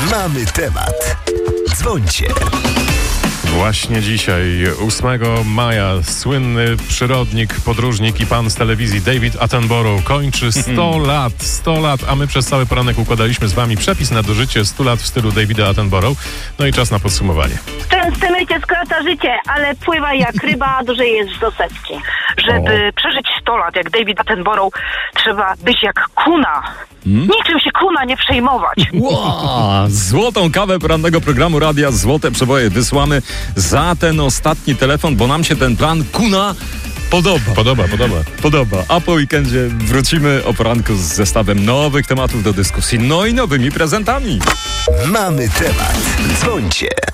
Mamy temat. Dzwońcie. Właśnie dzisiaj, 8 maja, słynny przyrodnik, podróżnik i pan z telewizji David Attenborough kończy 100 lat, 100 lat, a my przez cały poranek układaliśmy z wami przepis na dożycie 100 lat w stylu Davida Attenborough. No i czas na podsumowanie. Częste mycie skraca życie, ale pływa jak ryba, dłużej jest do setki. Żeby przeżyć 100 lat jak David Attenborough, trzeba być jak kuna. Niczym się kuna nie przejmować. Wow, złotą kawę porannego programu Radia Złote Przeboje wysłamy za ten ostatni telefon, bo nam się ten plan kuna podoba. A po weekendzie wrócimy o poranku z zestawem nowych tematów do dyskusji, no i nowymi prezentami. Mamy temat. Dzwońcie.